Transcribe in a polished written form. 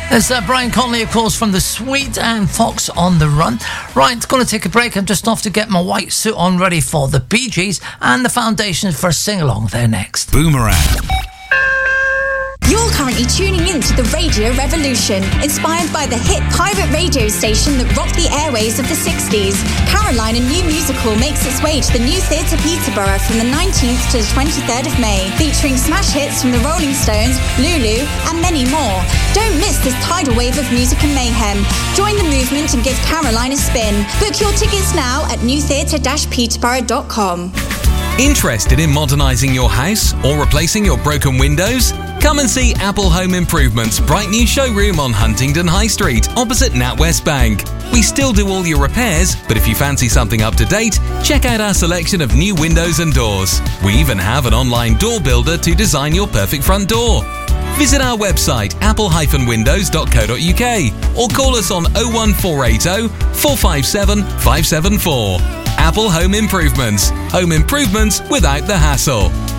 There's Brian Conley, of course, from The Sweet and Fox on the Run. Right, going to take a break. I'm just off to get my white suit on ready for the Bee Gees and the Foundations for a sing-along. They're next. Boomerang. You're currently tuning in to the Radio Revolution, inspired by the hit pirate radio station that rocked the airways of the 60s. Caroline, a new musical, makes its way to the New Theatre Peterborough from the 19th to the 23rd of May, featuring smash hits from the Rolling Stones, Lulu, and many more. Don't miss this tidal wave of music and mayhem. Join the movement and give Caroline a spin. Book your tickets now at newtheatre-peterborough.com. Interested in modernising your house or replacing your broken windows? Come and see Apple Home Improvements' bright new showroom on Huntingdon High Street, opposite NatWest Bank. We still do all your repairs, but if you fancy something up to date, check out our selection of new windows and doors. We even have an online door builder to design your perfect front door. Visit our website, apple-windows.co.uk, or call us on 01480 457 574. Apple Home Improvements. Home improvements without the hassle.